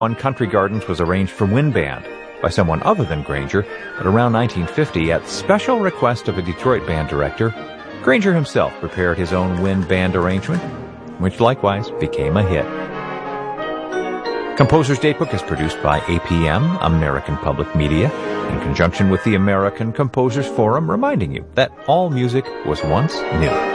One Country Gardens was arranged for wind band by someone other than Granger, but around 1950, at special request of a Detroit band director, Granger himself prepared his own wind band arrangement, which likewise became a hit. Composer's Datebook is produced by APM, American Public Media, in conjunction with the American Composers Forum, reminding you that all music was once new.